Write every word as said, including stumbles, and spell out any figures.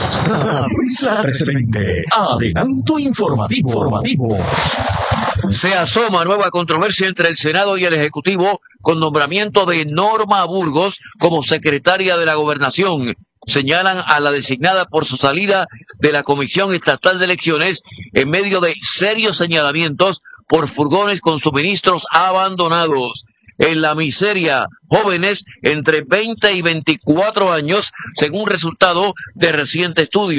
Risa presente. Adelanto informativo. informativo. Se asoma nueva controversia entre el Senado y el Ejecutivo con nombramiento de Norma Burgos como secretaria de la Gobernación. Señalan a la designada por su salida de la Comisión Estatal de Elecciones en medio de serios señalamientos por furgones con suministros abandonados. En la miseria, jóvenes entre veinte y veinticuatro años, según resultado de reciente estudio.